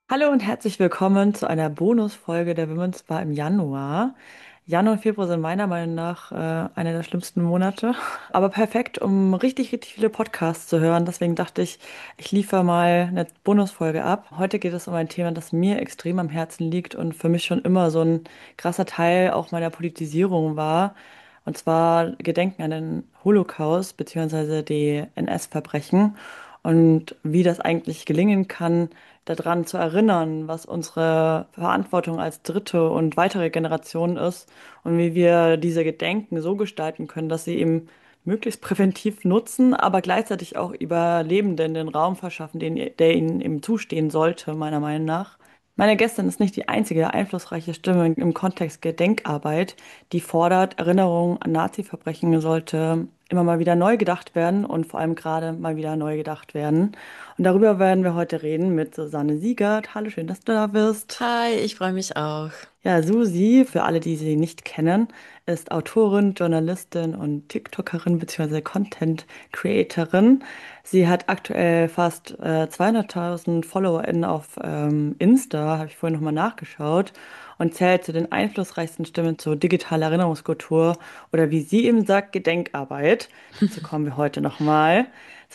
Hallo und herzlich willkommen zu einer Bonusfolge der Women's Bar im Januar. Januar und Februar sind meiner Meinung nach einer der schlimmsten Monate, aber perfekt, um richtig, richtig viele Podcasts zu hören. Deswegen dachte ich, ich liefere mal eine Bonusfolge ab. Heute geht es um ein Thema, das mir extrem am Herzen liegt und für mich schon immer so ein krasser Teil auch meiner Politisierung war. Und zwar Gedenken an den Holocaust beziehungsweise die NS-Verbrechen und wie das eigentlich gelingen kann, daran zu erinnern, was unsere Verantwortung als dritte und weitere Generation ist und wie wir diese Gedenken so gestalten können, dass sie eben möglichst präventiv nutzen, aber gleichzeitig auch Überlebenden den Raum verschaffen, der ihnen eben zustehen sollte, meiner Meinung nach. Meine Gästin ist nicht die einzige einflussreiche Stimme im Kontext Gedenkarbeit, die fordert, Erinnerung an Nazi-Verbrechen sollte immer mal wieder neu gedacht werden und vor allem gerade mal wieder neu gedacht werden. Und darüber werden wir heute reden mit Susanne Siegert. Hallo, schön, dass du da bist. Hi, ich freue mich auch. Ja, Susi, für alle, die sie nicht kennen, ist Autorin, Journalistin und TikTokerin bzw. Content Creatorin. Sie hat aktuell fast 200.000 FollowerInnen auf Insta, habe ich vorhin nochmal nachgeschaut, und zählt zu den einflussreichsten Stimmen zur digitalen Erinnerungskultur oder wie sie eben sagt, Gedenkarbeit. Dazu kommen wir heute nochmal.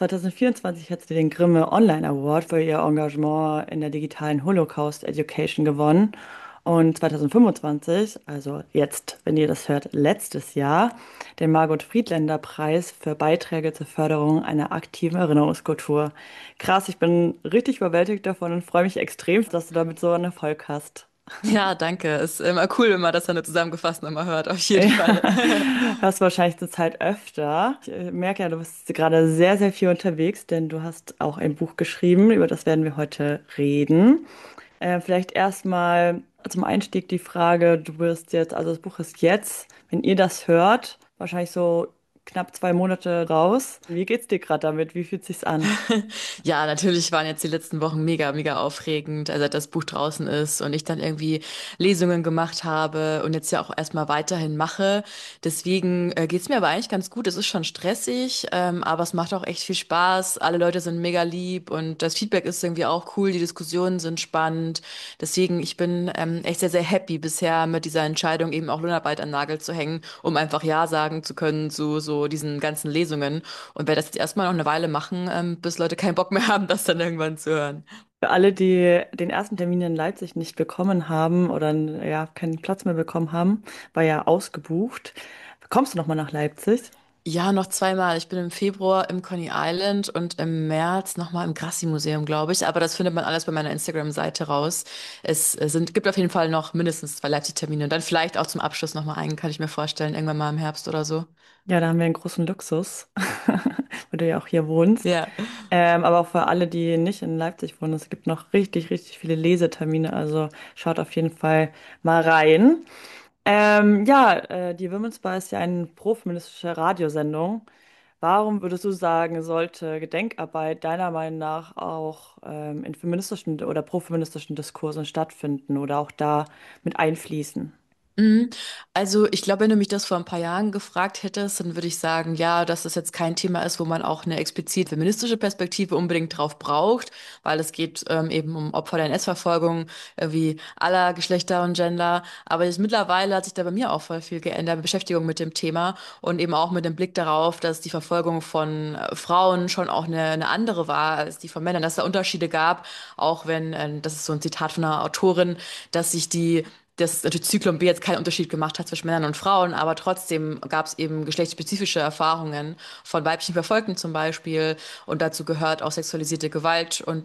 2024 hat sie den Grimme Online Award für ihr Engagement in der digitalen Holocaust Education gewonnen. Und 2025, also jetzt, wenn ihr das hört, letztes Jahr, den Margot Friedländer Preis für Beiträge zur Förderung einer aktiven Erinnerungskultur. Krass, ich bin richtig überwältigt davon und freue mich extrem, dass du damit so einen Erfolg hast. Ja, danke. Ist immer cool, wenn man das dann zusammengefasst nochmal hört, auf jeden Fall. Ja, hörst du wahrscheinlich zur Zeit öfter. Ich merke ja, du bist gerade sehr, sehr viel unterwegs, denn du hast auch ein Buch geschrieben, über das werden wir heute reden. Vielleicht erstmal zum Einstieg die Frage, du wirst jetzt, also das Buch ist jetzt, wenn ihr das hört, wahrscheinlich so knapp 2 Monate raus. Wie geht's dir gerade damit? Wie fühlt sich's an? Ja, natürlich waren jetzt die letzten Wochen mega, mega aufregend, also seit das Buch draußen ist und ich dann irgendwie Lesungen gemacht habe und jetzt ja auch erstmal weiterhin mache. Deswegen geht's mir aber eigentlich ganz gut. Es ist schon stressig, aber es macht auch echt viel Spaß. Alle Leute sind mega lieb und das Feedback ist irgendwie auch cool. Die Diskussionen sind spannend. Deswegen, ich bin echt sehr, sehr happy bisher mit dieser Entscheidung, eben auch Lohnarbeit an den Nagel zu hängen, um einfach Ja sagen zu können zu so diesen ganzen Lesungen. Und werde das jetzt erstmal noch eine Weile machen, bis Leute keinen Bock mehr haben, das dann irgendwann zu hören. Für alle, die den ersten Termin in Leipzig nicht bekommen haben oder ja, keinen Platz mehr bekommen haben, war ja ausgebucht. Kommst du nochmal nach Leipzig? Ja, noch zweimal. Ich bin im Februar im Coney Island und im März nochmal im Grassi-Museum, glaube ich. Aber das findet man alles bei meiner Instagram-Seite raus. Gibt auf jeden Fall noch mindestens zwei Leipzig-Termine und dann vielleicht auch zum Abschluss nochmal einen, kann ich mir vorstellen, irgendwann mal im Herbst oder so. Ja, da haben wir einen großen Luxus, weil du ja auch hier wohnst. Ja. Aber auch für alle, die nicht in Leipzig wohnen, es gibt noch richtig, richtig viele Lesetermine. Also schaut auf jeden Fall mal rein. Die Women's Bar ist ja eine profeministische Radiosendung. Warum würdest du sagen, sollte Gedenkarbeit deiner Meinung nach auch in feministischen oder profeministischen Diskursen stattfinden oder auch da mit einfließen? Mhm. Also ich glaube, wenn du mich das vor ein paar Jahren gefragt hättest, dann würde ich sagen, ja, dass das jetzt kein Thema ist, wo man auch eine explizit feministische Perspektive unbedingt drauf braucht, weil es geht eben um Opfer der NS-Verfolgung, wie aller Geschlechter und Gender. Aber mittlerweile hat sich da bei mir auch voll viel geändert, Beschäftigung mit dem Thema und eben auch mit dem Blick darauf, dass die Verfolgung von Frauen schon auch eine andere war als die von Männern, dass es da Unterschiede gab, auch wenn, das ist so ein Zitat von einer Autorin, dass sich dass natürlich Zyklon B jetzt keinen Unterschied gemacht hat zwischen Männern und Frauen, aber trotzdem gab es eben geschlechtsspezifische Erfahrungen von weiblichen Verfolgten zum Beispiel und dazu gehört auch sexualisierte Gewalt und